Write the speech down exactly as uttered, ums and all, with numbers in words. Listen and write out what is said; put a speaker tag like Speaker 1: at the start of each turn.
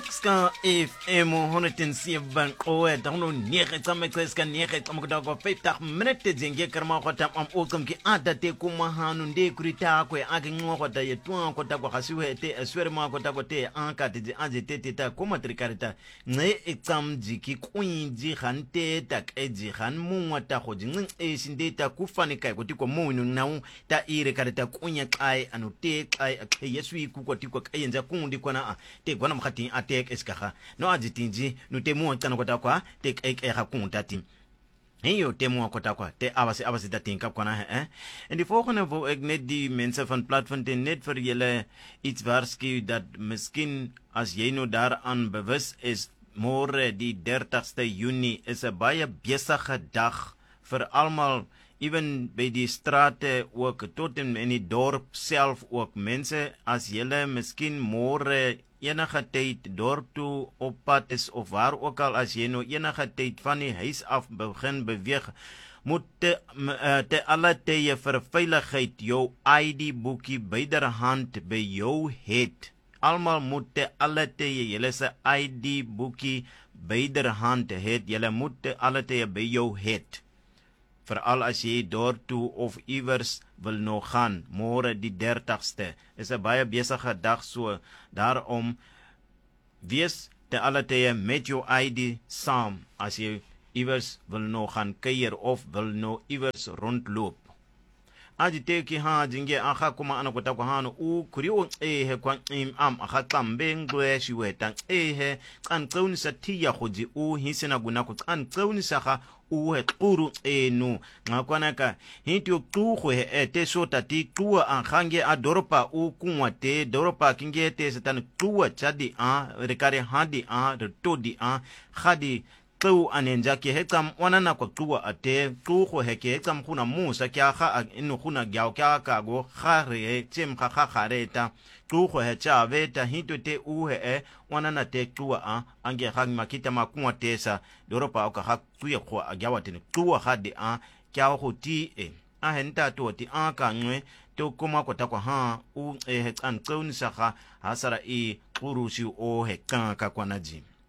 Speaker 1: Ska F M honderdzeven qoe dano nege tsametse ska nege tsamukuta kwa fifty minute zinge karma kwata am okamki ata te kuma hanu nde kurita kwe ake ngwa kwata yetwa kwata kwa khasiwe te aswere ma kwata kwa te anka te aje te te ta kuma trikarita nge exam jiki kwinji khante tak eji khan mungwa ta khoji ngin e sinde ta kufani kai kuti kwa munu nau ta ire karita kunya kai anu te kai akhe yeswi ku kwati kwa kayenza kundi kwana te kwana mkhati ate eskaha no ajitinji no temu tsana kota kwa te e ga kuntati hiyo temu kota kwa te abase abase datinka kwana hè en die volgende wil ek net die mense van platform te net vir julle iets waarsku dat miskien as jy nou daaraan bewus is môre die dertigste Junie is 'n baie besige dag vir almal, even by die strate ook tot in, in die dorp self ook. Mense as julle miskien môre enige tyd dorp toe op pad is of waar ook al, as jy nou enige tyd van die huis af begin beweeg, moet te, uh, te alle tye vir veiligheid jou I D boekie byderhand by jou het. Almal moet te alle tye julle se I D boekie byderhand het. Julle moet te alle tye by jou het. Veral as jy dorp toe of iewers wil nog gaan, môre die dertigste, is 'n baie besige dag, so daarom wees te alle tye met jou I D saam as jy iewers wil nog gaan kuier of wil nou iewers rondloop. Aji teki ha jinge akha kuma anakota kwa hano u kuriyo ehe kwa im am akha kambe ngwe shiweta ehe kan tsauni sa tiya khoji u hisena gunako kan tsauni sa kha u he quru enu ngakwana ka hinti uktuho he ete sota ti tua anghange a doropa u kunwa te doropa kinge te setan tua chadi a rekare hadi a retodi a khadi tau anenja ke hekam wanana kwa tua ate tuho heke hekam kuna musa kya kha inu kuna gyao kya kago khare chem kha kha khareta tuho hecha veta hinto te uhe e wanana te tua a ange hang makita makunwa tesa doropa oka ha tuye kwa agyawa tene tua hadi a kya ho ti e a henta to ti a ka nwe to kuma kwa takwa ha u e hekan tsauni saka hasara i kurushi o hekan ka kwa naji.